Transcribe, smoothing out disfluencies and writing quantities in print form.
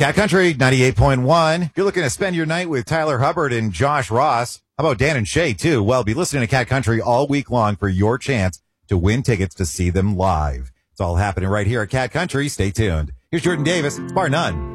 Cat Country 98.1. If you're looking to spend your night with Tyler Hubbard and Josh Ross, how about Dan and Shay too? Well, be listening to Cat Country all week long for your chance to win tickets to see them live. It's all happening right here at Cat Country. Stay tuned. Here's Jordan Davis. Bar none.